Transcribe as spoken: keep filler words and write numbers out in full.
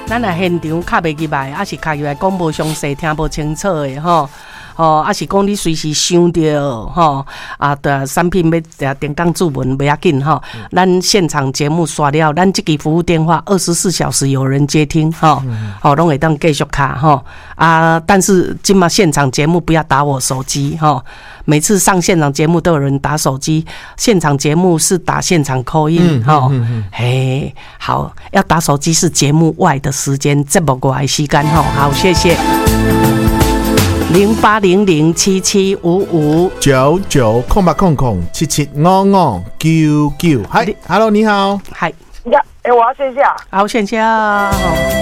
咱来现场卡袂入来，还是卡入来讲无详细，听无清楚的吼。哦，啊是讲你随时想到吼啊的产品要点讲注文不要紧吼，咱现场节目刷了，咱这个服务电话二十四小时有人接听吼，好拢会当继续卡吼啊，但是今嘛现场节目不要打我手机吼，每次上现场节目都有人打手机，现场节目是打现场 call in 吼，嘿，好，要打手机是节目外的时间，节目外的时间吼，好，谢谢。零八零零七七五五九九空八空空七七五五九九，嗨 ，Hello， 你好， 嗨， 呀，哎，我要线下， 好，线下。